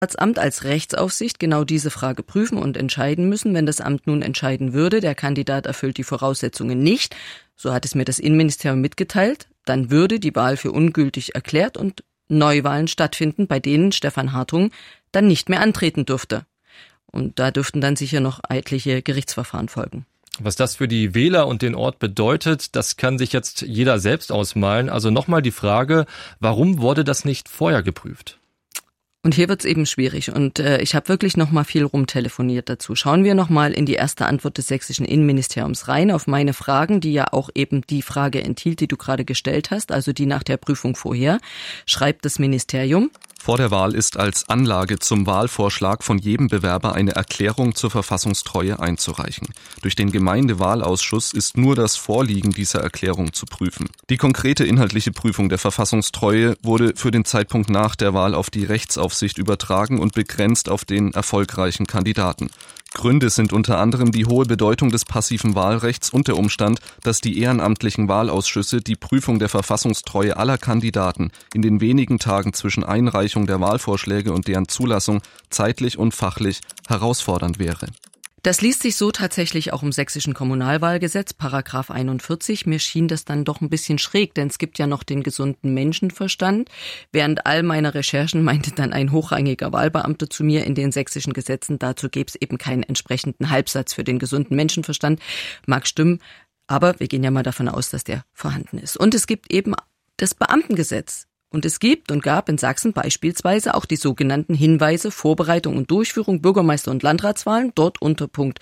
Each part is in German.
Landratsamt als Rechtsaufsicht genau diese Frage prüfen und entscheiden müssen. Wenn das Amt nun entscheiden würde, der Kandidat erfüllt die Voraussetzungen nicht, so hat es mir das Innenministerium mitgeteilt, dann würde die Wahl für ungültig erklärt und Neuwahlen stattfinden, bei denen Stefan Hartung dann nicht mehr antreten dürfte. Und da dürften dann sicher noch etliche Gerichtsverfahren folgen. Was das für die Wähler und den Ort bedeutet, das kann sich jetzt jeder selbst ausmalen. Also nochmal die Frage, warum wurde das nicht vorher geprüft? Und hier wird's eben schwierig und ich habe wirklich noch mal viel rumtelefoniert dazu. Schauen wir noch mal in die erste Antwort des sächsischen Innenministeriums rein auf meine Fragen, die ja auch eben die Frage enthielt, die du gerade gestellt hast, also die nach der Prüfung vorher. Schreibt das Ministerium: Vor der Wahl ist als Anlage zum Wahlvorschlag von jedem Bewerber eine Erklärung zur Verfassungstreue einzureichen. Durch den Gemeindewahlausschuss ist nur das Vorliegen dieser Erklärung zu prüfen. Die konkrete inhaltliche Prüfung der Verfassungstreue wurde für den Zeitpunkt nach der Wahl auf die Rechtsaufsicht übertragen und begrenzt auf den erfolgreichen Kandidaten. Gründe sind unter anderem die hohe Bedeutung des passiven Wahlrechts und der Umstand, dass die ehrenamtlichen Wahlausschüsse die Prüfung der Verfassungstreue aller Kandidaten in den wenigen Tagen zwischen Einreichung der Wahlvorschläge und deren Zulassung zeitlich und fachlich herausfordernd wäre. Das liest sich so tatsächlich auch im sächsischen Kommunalwahlgesetz, Paragraph 41. Mir schien das dann doch ein bisschen schräg, denn es gibt ja noch den gesunden Menschenverstand. Während all meiner Recherchen meinte dann ein hochrangiger Wahlbeamter zu mir, in den sächsischen Gesetzen dazu gäbe es eben keinen entsprechenden Halbsatz für den gesunden Menschenverstand. Mag stimmen, aber wir gehen ja mal davon aus, dass der vorhanden ist. Und es gibt eben das Beamtengesetz. Und es gibt und gab in Sachsen beispielsweise auch die sogenannten Hinweise, Vorbereitung und Durchführung Bürgermeister- und Landratswahlen. Dort unter Punkt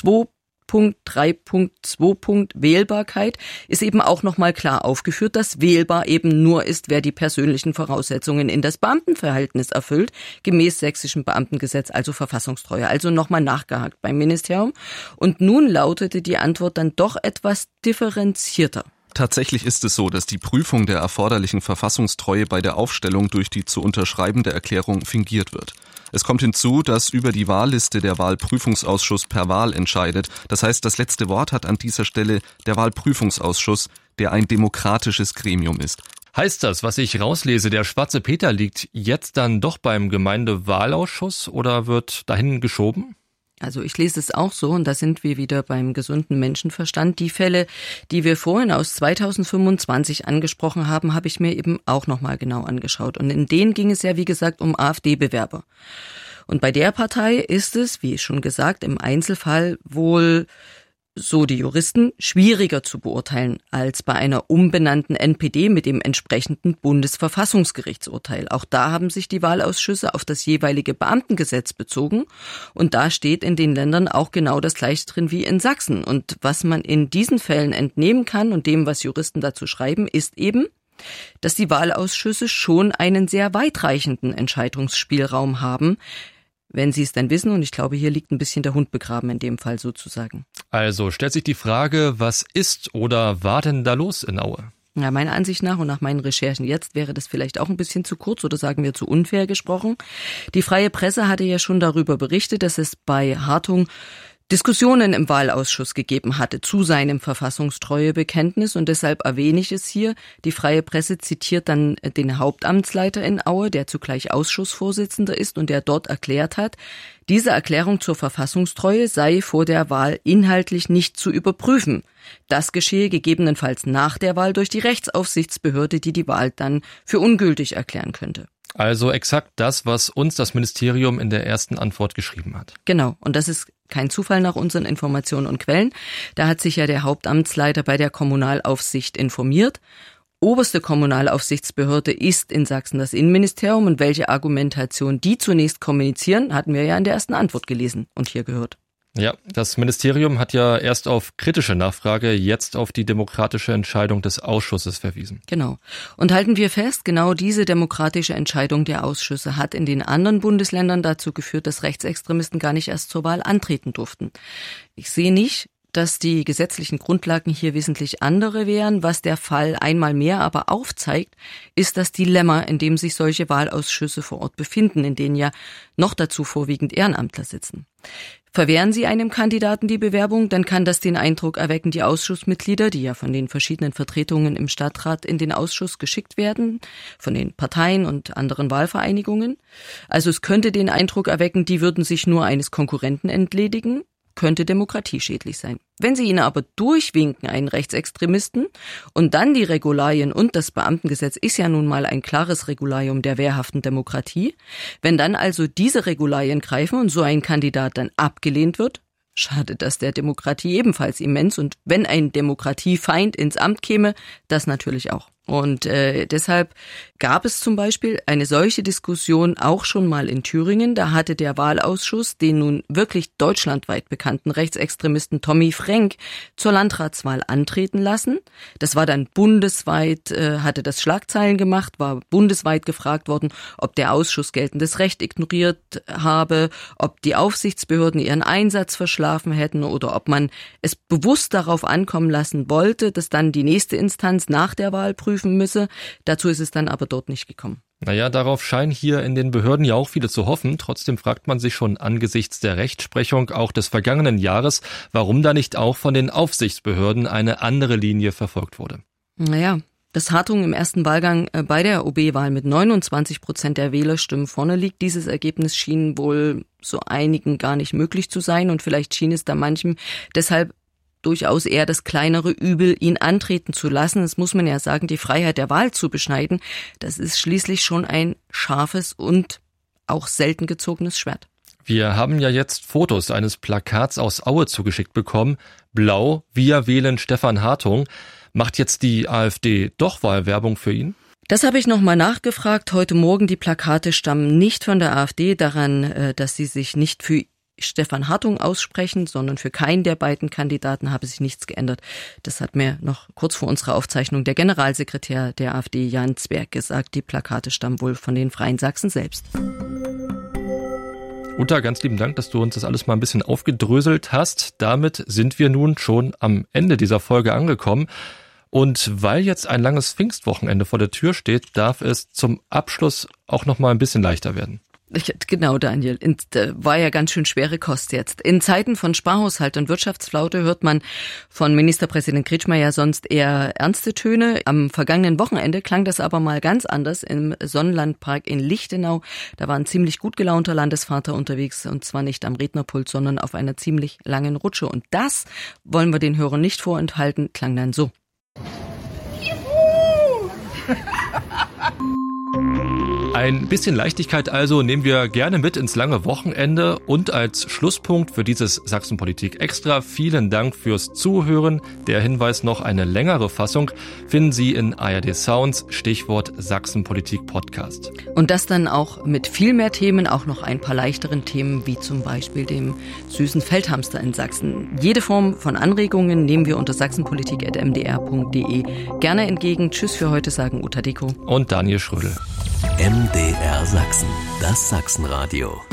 2.3.2. Wählbarkeit ist eben auch nochmal klar aufgeführt, dass wählbar eben nur ist, wer die persönlichen Voraussetzungen in das Beamtenverhältnis erfüllt, gemäß sächsischem Beamtengesetz, also Verfassungstreue. Also nochmal nachgehakt beim Ministerium. Und nun lautete die Antwort dann doch etwas differenzierter. Tatsächlich ist es so, dass die Prüfung der erforderlichen Verfassungstreue bei der Aufstellung durch die zu unterschreibende Erklärung fingiert wird. Es kommt hinzu, dass über die Wahlliste der Wahlprüfungsausschuss per Wahl entscheidet. Das heißt, das letzte Wort hat an dieser Stelle der Wahlprüfungsausschuss, der ein demokratisches Gremium ist. Heißt das, was ich rauslese, der schwarze Peter liegt jetzt dann doch beim Gemeindewahlausschuss oder wird dahin geschoben? Also ich lese es auch so und da sind wir wieder beim gesunden Menschenverstand. Die Fälle, die wir vorhin aus 2025 angesprochen haben, habe ich mir eben auch nochmal genau angeschaut. Und in denen ging es ja, wie gesagt, um AfD-Bewerber. Und bei der Partei ist es, wie schon gesagt, im Einzelfall wohl, so die Juristen, schwieriger zu beurteilen als bei einer umbenannten NPD mit dem entsprechenden Bundesverfassungsgerichtsurteil. Auch da haben sich die Wahlausschüsse auf das jeweilige Beamtengesetz bezogen und da steht in den Ländern auch genau das Gleiche drin wie in Sachsen. Und was man in diesen Fällen entnehmen kann und dem, was Juristen dazu schreiben, ist eben, dass die Wahlausschüsse schon einen sehr weitreichenden Entscheidungsspielraum haben, wenn sie es dann wissen. Und ich glaube, hier liegt ein bisschen der Hund begraben in dem Fall sozusagen. Also stellt sich die Frage, was ist oder war denn da los in Aue? Ja, meiner Ansicht nach und nach meinen Recherchen jetzt wäre das vielleicht auch ein bisschen zu kurz oder sagen wir zu unfair gesprochen. Die Freie Presse hatte ja schon darüber berichtet, dass es bei Hartung Diskussionen im Wahlausschuss gegeben hatte zu seinem Verfassungstreuebekenntnis und deshalb erwähne ich es hier. Die Freie Presse zitiert dann den Hauptamtsleiter in Aue, der zugleich Ausschussvorsitzender ist und der dort erklärt hat, diese Erklärung zur Verfassungstreue sei vor der Wahl inhaltlich nicht zu überprüfen. Das geschehe gegebenenfalls nach der Wahl durch die Rechtsaufsichtsbehörde, die die Wahl dann für ungültig erklären könnte. Also exakt das, was uns das Ministerium in der ersten Antwort geschrieben hat. Genau, und das ist kein Zufall nach unseren Informationen und Quellen. Da hat sich ja der Hauptamtsleiter bei der Kommunalaufsicht informiert. Oberste Kommunalaufsichtsbehörde ist in Sachsen das Innenministerium und welche Argumentation die zunächst kommunizieren, hatten wir ja in der ersten Antwort gelesen und hier gehört. Ja, das Ministerium hat ja erst auf kritische Nachfrage jetzt auf die demokratische Entscheidung des Ausschusses verwiesen. Genau. Und halten wir fest, genau diese demokratische Entscheidung der Ausschüsse hat in den anderen Bundesländern dazu geführt, dass Rechtsextremisten gar nicht erst zur Wahl antreten durften. Ich sehe nicht, dass die gesetzlichen Grundlagen hier wesentlich andere wären. Was der Fall einmal mehr aber aufzeigt, ist das Dilemma, in dem sich solche Wahlausschüsse vor Ort befinden, in denen ja noch dazu vorwiegend Ehrenamtler sitzen. Verwehren sie einem Kandidaten die Bewerbung, dann kann das den Eindruck erwecken, die Ausschussmitglieder, die ja von den verschiedenen Vertretungen im Stadtrat in den Ausschuss geschickt werden, von den Parteien und anderen Wahlvereinigungen. Also es könnte den Eindruck erwecken, die würden sich nur eines Konkurrenten entledigen, könnte demokratieschädlich sein. Wenn Sie ihn aber durchwinken, einen Rechtsextremisten, und dann die Regularien und das Beamtengesetz ist ja nun mal ein klares Regularium der wehrhaften Demokratie, wenn dann also diese Regularien greifen und so ein Kandidat dann abgelehnt wird, schadet das der Demokratie ebenfalls immens. Und wenn ein Demokratiefeind ins Amt käme, das natürlich auch. Und deshalb gab es zum Beispiel eine solche Diskussion auch schon mal in Thüringen. Da hatte der Wahlausschuss den nun wirklich deutschlandweit bekannten Rechtsextremisten Tommy Frank zur Landratswahl antreten lassen. Das war dann bundesweit, hatte das Schlagzeilen gemacht, war bundesweit gefragt worden, ob der Ausschuss geltendes Recht ignoriert habe, ob die Aufsichtsbehörden ihren Einsatz verschlafen hätten oder ob man es bewusst darauf ankommen lassen wollte, dass dann die nächste Instanz nach der Wahl prüfen müsse. Dazu ist es dann aber dort nicht gekommen. Naja, darauf scheinen hier in den Behörden ja auch viele zu hoffen. Trotzdem fragt man sich schon angesichts der Rechtsprechung auch des vergangenen Jahres, warum da nicht auch von den Aufsichtsbehörden eine andere Linie verfolgt wurde. Naja, dass Hartung im ersten Wahlgang bei der OB-Wahl mit 29% der Wählerstimmen vorne liegt, dieses Ergebnis schien wohl so einigen gar nicht möglich zu sein und vielleicht schien es da manchem deshalb durchaus eher das kleinere Übel, ihn antreten zu lassen. Das muss man ja sagen, die Freiheit der Wahl zu beschneiden, das ist schließlich schon ein scharfes und auch selten gezogenes Schwert. Wir haben ja jetzt Fotos eines Plakats aus Aue zugeschickt bekommen. Blau, wir wählen Stefan Hartung. Macht jetzt die AfD doch Wahlwerbung für ihn? Das habe ich nochmal nachgefragt. Heute Morgen, die Plakate stammen nicht von der AfD, daran, dass sie sich nicht für Stefan Hartung aussprechen, sondern für keinen der beiden Kandidaten habe sich nichts geändert. Das hat mir noch kurz vor unserer Aufzeichnung der Generalsekretär der AfD, Jan Zwerg, gesagt. Die Plakate stammen wohl von den Freien Sachsen selbst. Uta, ganz lieben Dank, dass du uns das alles mal ein bisschen aufgedröselt hast. Damit sind wir nun schon am Ende dieser Folge angekommen. Und weil jetzt ein langes Pfingstwochenende vor der Tür steht, darf es zum Abschluss auch noch mal ein bisschen leichter werden. Genau, Daniel. War ja ganz schön schwere Kost jetzt. In Zeiten von Sparhaushalt und Wirtschaftsflaute hört man von Ministerpräsident Kretschmer ja sonst eher ernste Töne. Am vergangenen Wochenende klang das aber mal ganz anders im Sonnenlandpark in Lichtenau. Da war ein ziemlich gut gelaunter Landesvater unterwegs und zwar nicht am Rednerpult, sondern auf einer ziemlich langen Rutsche. Und das wollen wir den Hörern nicht vorenthalten, klang dann so. Ein bisschen Leichtigkeit also nehmen wir gerne mit ins lange Wochenende und als Schlusspunkt für dieses Sachsenpolitik Extra vielen Dank fürs Zuhören. Der Hinweis noch, eine längere Fassung finden Sie in ARD Sounds, Stichwort Sachsenpolitik Podcast. Und das dann auch mit viel mehr Themen, auch noch ein paar leichteren Themen, wie zum Beispiel dem süßen Feldhamster in Sachsen. Jede Form von Anregungen nehmen wir unter sachsenpolitik@mdr.de gerne entgegen. Tschüss für heute, sagen Uta Deko und Daniel Schrödel. MDR Sachsen, das Sachsenradio.